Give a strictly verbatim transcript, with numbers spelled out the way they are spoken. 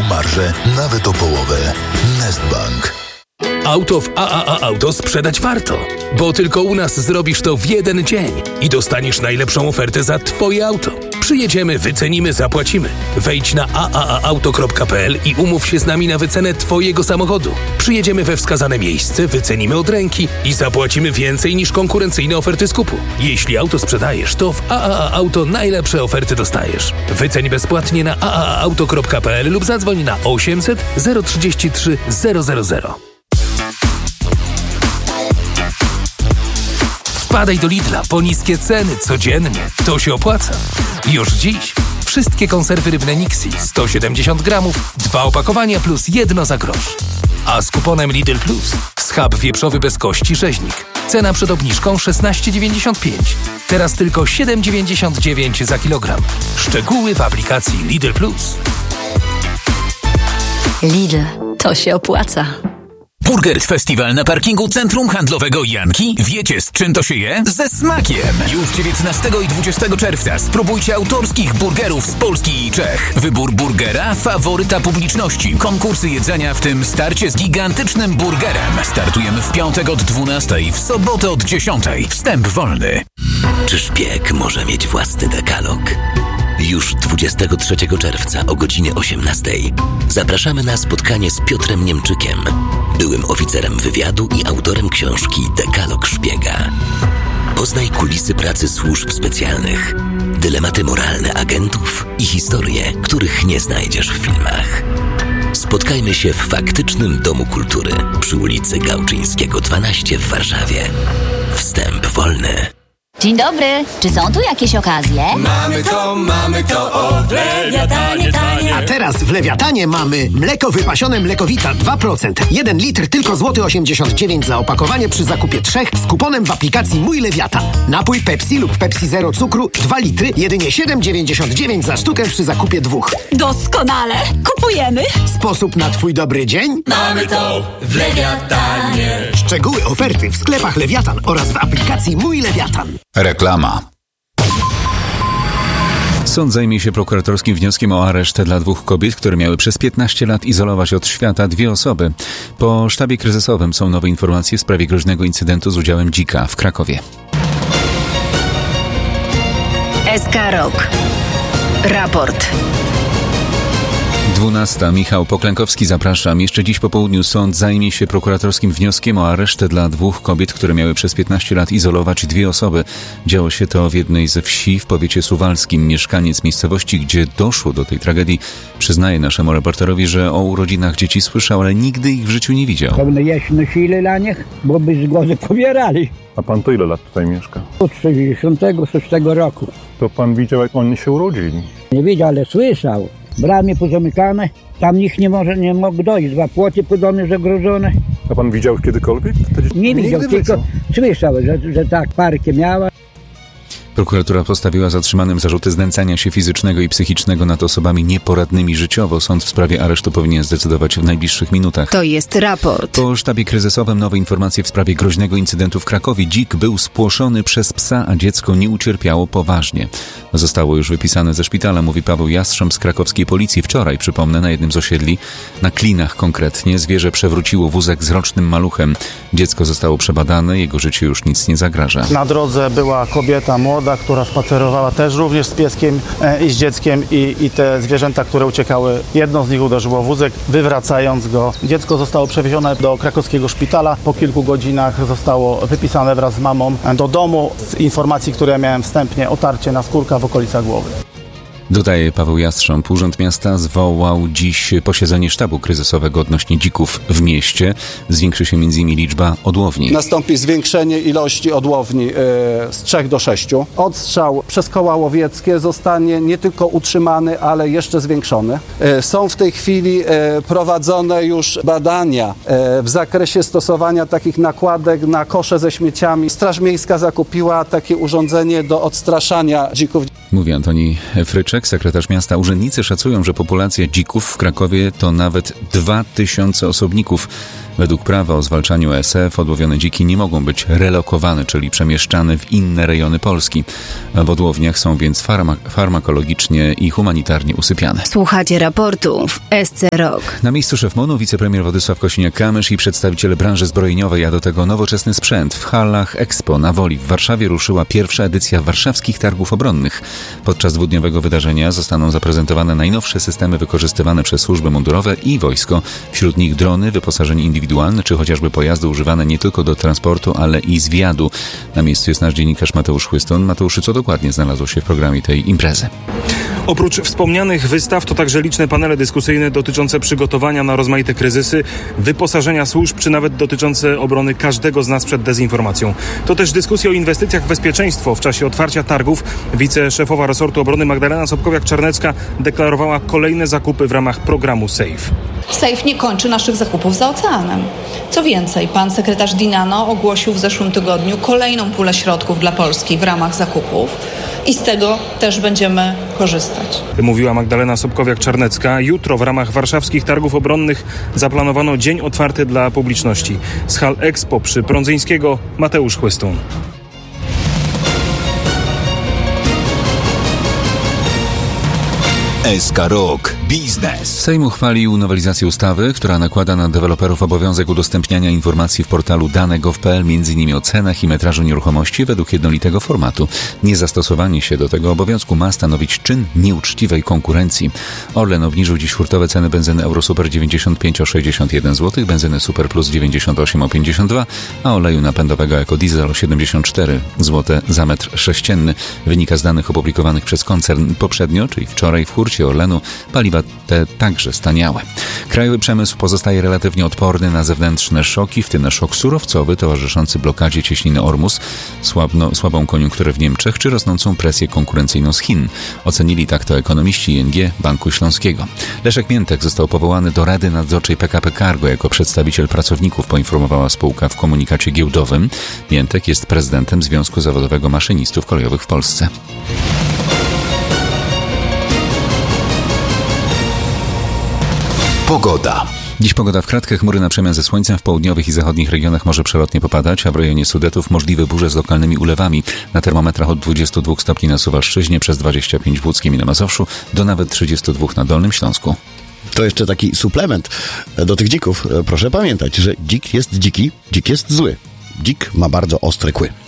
marżę nawet o połowę. Nestbank. Auto w A A A Auto sprzedać warto, bo tylko u nas zrobisz to w jeden dzień i dostaniesz najlepszą ofertę za Twoje auto. Przyjedziemy, wycenimy, zapłacimy. Wejdź na a a a auto kropka p l i umów się z nami na wycenę Twojego samochodu. Przyjedziemy we wskazane miejsce, wycenimy od ręki i zapłacimy więcej niż konkurencyjne oferty skupu. Jeśli auto sprzedajesz, to w A A A Auto najlepsze oferty dostajesz. Wyceń bezpłatnie na a a a auto kropka p l lub zadzwoń na osiemset zero trzydzieści trzy zero zero zero. Wpadaj do Lidla po niskie ceny codziennie. To się opłaca. Już dziś wszystkie konserwy rybne Nixi sto siedemdziesiąt gramów, dwa opakowania plus jedno za grosz. A z kuponem Lidl Plus schab wieprzowy bez kości rzeźnik. Cena przed obniżką szesnaście dziewięćdziesiąt pięć. Teraz tylko siedem dziewięćdziesiąt dziewięć za kilogram. Szczegóły w aplikacji Lidl Plus. Lidl, to się opłaca. Burger Festiwal na parkingu Centrum Handlowego Janki. Wiecie, z czym to się je? Ze smakiem! Już dziewiętnastego i dwudziestego czerwca spróbujcie autorskich burgerów z Polski i Czech. Wybór burgera, faworyta publiczności. Konkursy jedzenia, w tym starcie z gigantycznym burgerem. Startujemy w piątek od dwunastej, w sobotę od dziesiątej. Wstęp wolny. Czy szpieg może mieć własny dekalog? Już dwudziestego trzeciego czerwca o godzinie osiemnastej zapraszamy na spotkanie z Piotrem Niemczykiem, byłym oficerem wywiadu i autorem książki Dekalog Szpiega. Poznaj kulisy pracy służb specjalnych, dylematy moralne agentów i historie, których nie znajdziesz w filmach. Spotkajmy się w faktycznym Domu Kultury przy ulicy Gałczyńskiego dwanaście w Warszawie. Wstęp wolny. Dzień dobry, czy są tu jakieś okazje? Mamy to, mamy to, o, w Lewiatanie tanie. A teraz w Lewiatanie mamy mleko wypasione Mlekowita dwa procent. jeden litr tylko złoty osiemdziesiąt dziewięć za opakowanie przy zakupie trzech z kuponem w aplikacji Mój Lewiatan. Napój Pepsi lub Pepsi Zero cukru dwa litry, jedynie siedem dziewięćdziesiąt dziewięć za sztukę przy zakupie dwóch. Doskonale, kupujemy. Sposób na twój dobry dzień? Mamy to w Lewiatanie. Szczegóły oferty w sklepach Lewiatan oraz w aplikacji Mój Lewiatan. Reklama. Sąd zajmie się prokuratorskim wnioskiem o areszt dla dwóch kobiet, które miały przez piętnaście lat izolować od świata dwie osoby. Po sztabie kryzysowym są nowe informacje w sprawie groźnego incydentu z udziałem dzika w Krakowie. S K Rok. Raport. dwunasta. Michał Poklękowski, zapraszam. Jeszcze dziś po południu sąd zajmie się prokuratorskim wnioskiem o areszt dla dwóch kobiet, które miały przez piętnaście lat izolować dwie osoby. Działo się to w jednej ze wsi w powiecie suwalskim. Mieszkaniec miejscowości, gdzie doszło do tej tragedii, przyznaje naszemu reporterowi, że o urodzinach dzieci słyszał, ale nigdy ich w życiu nie widział. Pewnie jeść nosili dla nich, bo by zgody pobierali. A pan to ile lat tutaj mieszka? Od sześćdziesiątego szóstego roku. To pan widział, jak oni się urodzili? Nie widział, ale słyszał. Bramy pozamykane, tam nikt nie może, nie mógł dojść, dwa płoty po domie zagrożone. A pan widział kiedykolwiek? Nie widział, tylko słyszał, że, że tak parkę miała. Prokuratura postawiła zatrzymanym zarzuty znęcania się fizycznego i psychicznego nad osobami nieporadnymi życiowo. Sąd w sprawie aresztu powinien zdecydować w najbliższych minutach. To jest raport. Po sztabie kryzysowym nowe informacje w sprawie groźnego incydentu w Krakowie. Dzik był spłoszony przez psa, a dziecko nie ucierpiało poważnie. Zostało już wypisane ze szpitala, mówi Paweł Jastrząb z krakowskiej policji. Wczoraj, przypomnę, na jednym z osiedli, na Klinach konkretnie, zwierzę przewróciło wózek z rocznym maluchem. Dziecko zostało przebadane, jego życiu już nic nie zagraża. Na drodze była kobieta młoda, która spacerowała też również z pieskiem i z dzieckiem i, i te zwierzęta, które uciekały, jedno z nich uderzyło w wózek, wywracając go. Dziecko zostało przewiezione do krakowskiego szpitala. Po kilku godzinach zostało wypisane wraz z mamą do domu. Z informacji, które miałem wstępnie, otarcie na skórka w okolicach głowy. Dodaje Paweł Jastrząb. Urząd Miasta zwołał dziś posiedzenie sztabu kryzysowego odnośnie dzików w mieście. Zwiększy się między innymi liczba odłowni. Nastąpi zwiększenie ilości odłowni yy, z trzech do sześciu. Odstrzał przez koła łowieckie zostanie nie tylko utrzymany, ale jeszcze zwiększony. Yy, są w tej chwili yy, prowadzone już badania yy, w zakresie stosowania takich nakładek na kosze ze śmieciami. Straż Miejska zakupiła takie urządzenie do odstraszania dzików. Mówi Antoni Fryczek, sekretarz miasta. Urzędnicy szacują, że populacja dzików w Krakowie to nawet dwa tysiące osobników. Według prawa o zwalczaniu A S F odłowione dziki nie mogą być relokowane, czyli przemieszczane w inne rejony Polski. W odłowniach są więc farma- farmakologicznie i humanitarnie usypiane. Słuchacie raportu w S C Rok. Na miejscu szef M O N-u wicepremier Władysław Kosiniak-Kamysz i przedstawiciele branży zbrojeniowej, a do tego nowoczesny sprzęt. W halach Expo na Woli w Warszawie ruszyła pierwsza edycja warszawskich targów obronnych. Podczas dwudniowego wydarzenia zostaną zaprezentowane najnowsze systemy wykorzystywane przez służby mundurowe i wojsko. Wśród nich drony, wyposażenie indywidualne czy chociażby pojazdy używane nie tylko do transportu, ale i zwiadu. Na miejscu jest nasz dziennikarz Mateusz Chłyston. Mateusz, co dokładnie znalazło się w programie tej imprezy? Oprócz wspomnianych wystaw to także liczne panele dyskusyjne dotyczące przygotowania na rozmaite kryzysy, wyposażenia służb, czy nawet dotyczące obrony każdego z nas przed dezinformacją. To też dyskusja o inwestycjach w bezpieczeństwo. W czasie otwarcia targów wiceszefowa resortu obrony Magdalena Sobkowiak-Czarnecka deklarowała kolejne zakupy w ramach programu SAFE. SAFE nie kończy naszych zakupów za oceanem. Co więcej, pan sekretarz Dinano ogłosił w zeszłym tygodniu kolejną pulę środków dla Polski w ramach zakupów i z tego też będziemy korzystać. Mówiła Magdalena Sobkowiak-Czarnecka. Jutro w ramach warszawskich targów obronnych zaplanowano dzień otwarty dla publiczności. Z hal Expo przy Prądzyńskiego Mateusz Chłystun. S K Rok Biznes. Sejm uchwalił nowelizację ustawy, która nakłada na deweloperów obowiązek udostępniania informacji w portalu dane kropka gov kropka p l, m.in. o cenach i metrażu nieruchomości według jednolitego formatu. Niezastosowanie się do tego obowiązku ma stanowić czyn nieuczciwej konkurencji. Orlen obniżył dziś hurtowe ceny benzyny Eurosuper dziewięćdziesiąt pięć o sześćdziesiąt jeden złotych, benzyny Super Plus dziewięćdziesiąt osiem o pięćdziesiąt dwa, a oleju napędowego Ecodiesel o siedemdziesiąt cztery złote za metr sześcienny. Wynika z danych opublikowanych przez koncern poprzednio, czyli wczoraj w hurcie Orlenu, paliwa te także staniałe. Krajowy przemysł pozostaje relatywnie odporny na zewnętrzne szoki, w tym na szok surowcowy towarzyszący blokadzie cieśniny Ormus, słabno, słabą koniunkturę w Niemczech czy rosnącą presję konkurencyjną z Chin. Ocenili tak to ekonomiści I N G Banku Śląskiego. Leszek Miętek został powołany do Rady Nadzorczej P K P Cargo jako przedstawiciel pracowników, poinformowała spółka w komunikacie giełdowym. Miętek jest prezydentem Związku Zawodowego Maszynistów Kolejowych w Polsce. Pogoda. Dziś pogoda w kratkę, chmury na przemian ze słońcem, w południowych i zachodnich regionach może przelotnie popadać, a w rejonie Sudetów możliwe burze z lokalnymi ulewami. Na termometrach od dwudziestu dwóch stopni na Suwalszczyźnie, przez dwadzieścia pięć w Łódzkiem i na Mazowszu, do nawet trzydziestu dwóch na Dolnym Śląsku. To jeszcze taki suplement do tych dzików. Proszę pamiętać, że dzik jest dziki, dzik jest zły. Dzik ma bardzo ostre kły.